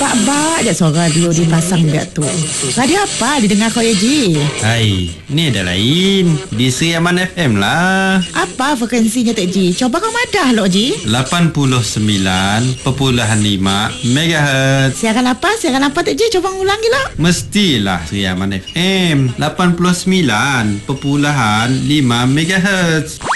Bak-bak je suara radio dipasang dia tu. Radio apa didengar kau ya, Ji? Hai, ni ada lain. Di Sri Aman FM lah. Apa frekuensinya, Tek Ji? Coba kau madah, Lok Ji. 89.5 MHz. Siaran apa, Tek Ji? Coba ulangi, Lok. Mestilah Sri Aman FM 89.5 MHz.